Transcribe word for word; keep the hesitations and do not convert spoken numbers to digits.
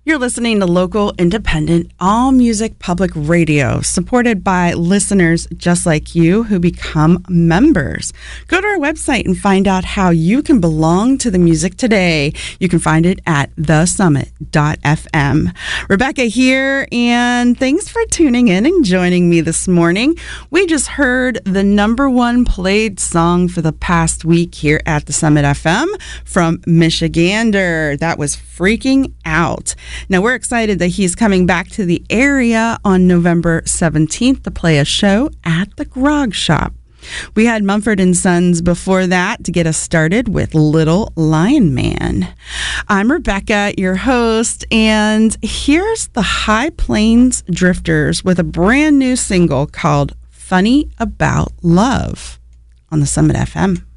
You're listening to local, independent, all-music public radio, supported by listeners just like you who become members. Go to our website and find out how you can belong to the music today. You can find it at the summit dot f m. Rebecca here, and thanks for tuning in and joining me this morning. We just heard the number one played song for the past week here at the Summit F M from Michigander. That was Freaking Out. Now, we're excited that he's coming back to the area on November seventeenth to play a show at the Grog Shop. We had Mumford and Sons before that to get us started with Little Lion Man. I'm Rebecca, your host, and here's the High Plains Drifters with a brand new single called Funny About Love on the Summit F M.